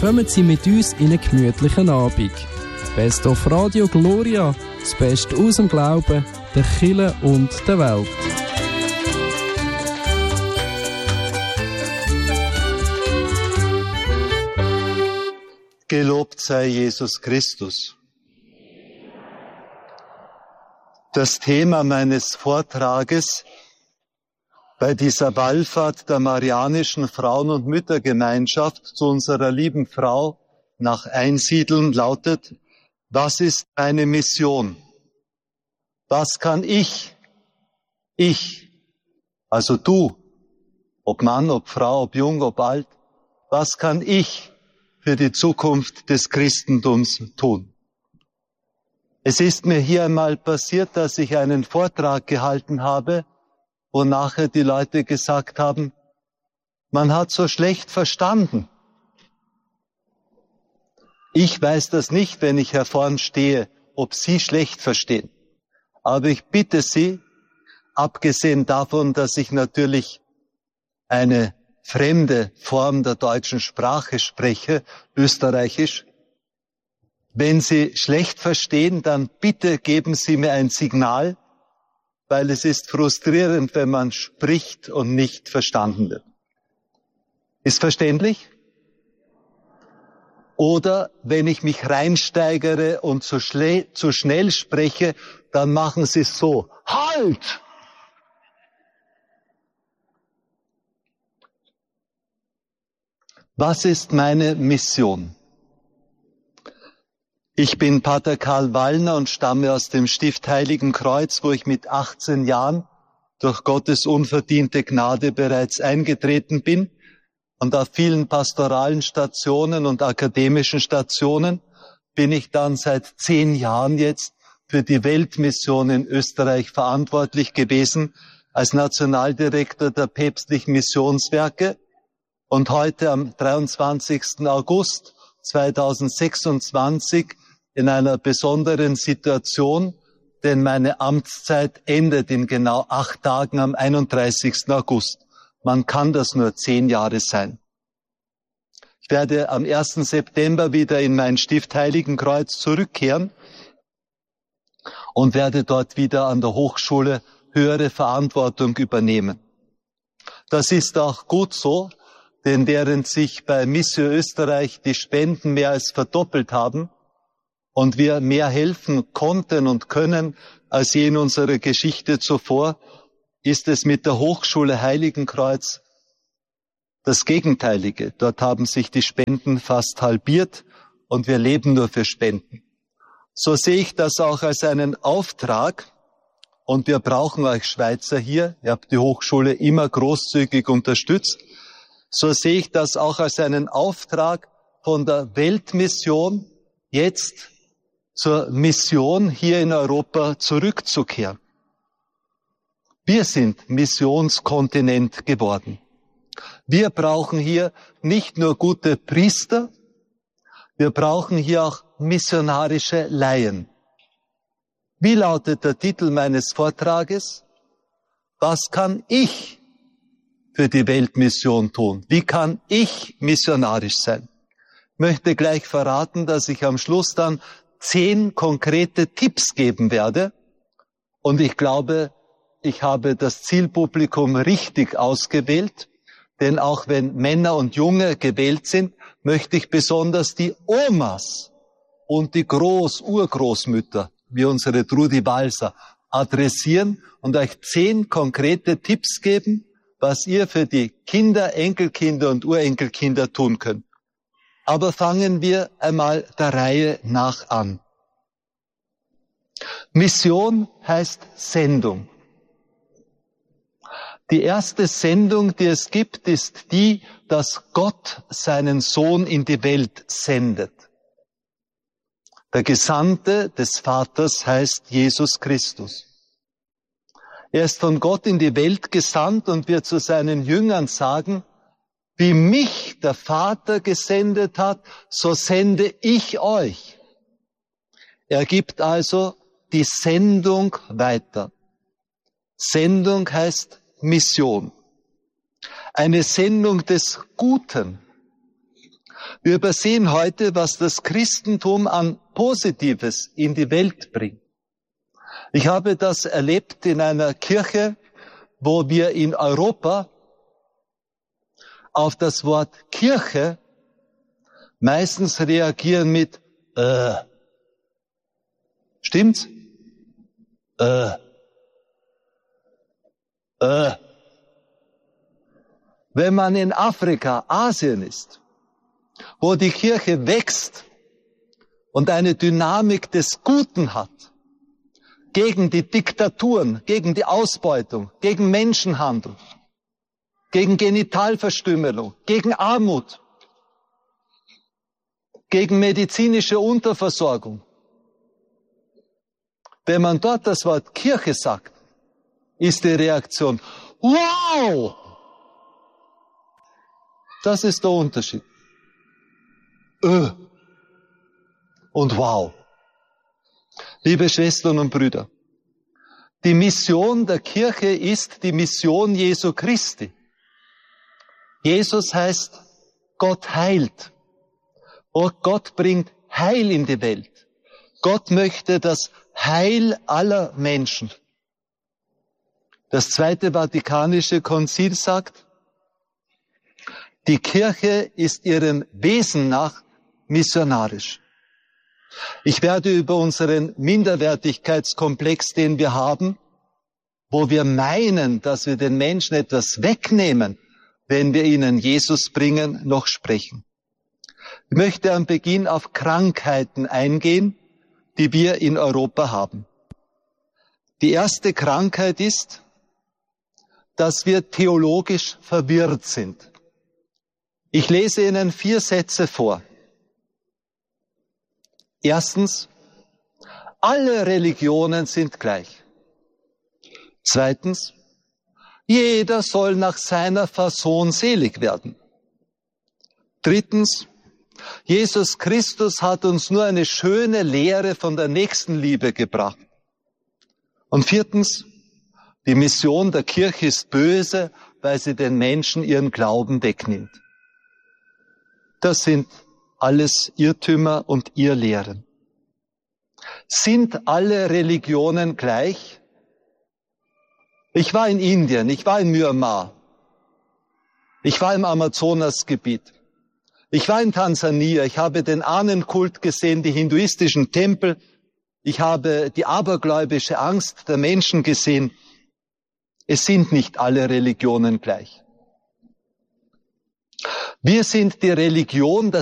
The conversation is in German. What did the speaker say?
kommen Sie mit uns in einen gemütlichen Abend. Best of Radio Gloria, das Beste aus dem Glauben, der Kirche und der Welt. Gelobt sei Jesus Christus. Das Thema meines Vortrages bei dieser Wallfahrt der Marianischen Frauen- und Müttergemeinschaft zu unserer lieben Frau nach Einsiedeln lautet: Was ist meine Mission? Was kann ich, also du, ob Mann, ob Frau, ob jung, ob alt, was kann ich für die Zukunft des Christentums tun? Es ist mir hier einmal passiert, dass ich einen Vortrag gehalten habe, wo nachher die Leute gesagt haben, man hat so schlecht verstanden. Ich weiß das nicht, wenn ich hier vorn stehe, ob Sie schlecht verstehen. Aber ich bitte Sie, abgesehen davon, dass ich natürlich eine fremde Form der deutschen Sprache spreche, Österreichisch, wenn Sie schlecht verstehen, dann bitte geben Sie mir ein Signal, weil es ist frustrierend, wenn man spricht und nicht verstanden wird. Ist verständlich? Oder wenn ich mich reinsteigere und zu schnell spreche, dann machen Sie es so: Halt! Was ist meine Mission? Ich bin Pater Karl Wallner und stamme aus dem Stift Heiligenkreuz, wo ich mit 18 Jahren durch Gottes unverdiente Gnade bereits eingetreten bin. Und auf vielen pastoralen Stationen und akademischen Stationen bin ich dann seit 10 Jahren jetzt für die Weltmission in Österreich verantwortlich gewesen, als Nationaldirektor der päpstlichen Missionswerke. Und heute am 23. August 2026 in einer besonderen Situation, denn meine Amtszeit endet in genau 8 Tagen am 31. August. Man kann das nur 10 Jahre sein. Ich werde am 1. September wieder in mein Stift Heiligenkreuz zurückkehren und werde dort wieder an der Hochschule höhere Verantwortung übernehmen. Das ist auch gut so, denn während sich bei Missio Österreich die Spenden mehr als verdoppelt haben und wir mehr helfen konnten und können als je in unserer Geschichte zuvor, ist es mit der Hochschule Heiligenkreuz das Gegenteilige. Dort haben sich die Spenden fast halbiert und wir leben nur für Spenden. So sehe ich das auch als einen Auftrag, und wir brauchen euch Schweizer hier. Ihr habt die Hochschule immer großzügig unterstützt. So sehe ich das auch als einen Auftrag von der Weltmission, jetzt zur Mission hier in Europa zurückzukehren. Wir sind Missionskontinent geworden. Wir brauchen hier nicht nur gute Priester, wir brauchen hier auch missionarische Laien. Wie lautet der Titel meines Vortrages? Was kann ich für die Weltmission tun? Wie kann ich missionarisch sein? Ich möchte gleich verraten, dass ich am Schluss dann 10 konkrete Tipps geben werde. Und ich glaube, ich habe das Zielpublikum richtig ausgewählt. Denn auch wenn Männer und Junge gewählt sind, möchte ich besonders die Omas und die Urgroßmütter, wie unsere Trudi Balser, adressieren und euch 10 konkrete Tipps geben, was ihr für die Kinder, Enkelkinder und Urenkelkinder tun könnt. Aber fangen wir einmal der Reihe nach an. Mission heißt Sendung. Die erste Sendung, die es gibt, ist die, dass Gott seinen Sohn in die Welt sendet. Der Gesandte des Vaters heißt Jesus Christus. Er ist von Gott in die Welt gesandt und wird zu seinen Jüngern sagen: Wie mich der Vater gesendet hat, so sende ich euch. Er gibt also die Sendung weiter. Sendung heißt Mission. Eine Sendung des Guten. Wir übersehen heute, was das Christentum an Positives in die Welt bringt. Ich habe das erlebt in einer Kirche, wo wir in Europa auf das Wort Kirche meistens reagieren mit Stimmt's? Wenn man in Afrika, Asien ist, wo die Kirche wächst und eine Dynamik des Guten hat, gegen die Diktaturen, gegen die Ausbeutung, gegen Menschenhandel, gegen Genitalverstümmelung, gegen Armut, gegen medizinische Unterversorgung. Wenn man dort das Wort Kirche sagt, ist die Reaktion, wow! Das ist der Unterschied. Und wow. Liebe Schwestern und Brüder, die Mission der Kirche ist die Mission Jesu Christi. Jesus heißt, Gott heilt. Und Gott bringt Heil in die Welt. Gott möchte das Heil aller Menschen. Das Zweite Vatikanische Konzil sagt, die Kirche ist ihrem Wesen nach missionarisch. Ich werde über unseren Minderwertigkeitskomplex, den wir haben, wo wir meinen, dass wir den Menschen etwas wegnehmen, wenn wir ihnen Jesus bringen, noch sprechen. Ich möchte am Beginn auf Krankheiten eingehen, die wir in Europa haben. Die erste Krankheit ist, dass wir theologisch verwirrt sind. Ich lese Ihnen 4 Sätze vor. Erstens, alle Religionen sind gleich. Zweitens, jeder soll nach seiner Fasson selig werden. Drittens, Jesus Christus hat uns nur eine schöne Lehre von der Nächstenliebe gebracht. Und viertens, die Mission der Kirche ist böse, weil sie den Menschen ihren Glauben wegnimmt. Das sind alles Irrtümer und Irrlehren. Sind alle Religionen gleich? Ich war in Indien, ich war in Myanmar, ich war im Amazonasgebiet, ich war in Tansania, ich habe den Ahnenkult gesehen, die hinduistischen Tempel, ich habe die abergläubische Angst der Menschen gesehen. Es sind nicht alle Religionen gleich. Wir sind die Religion,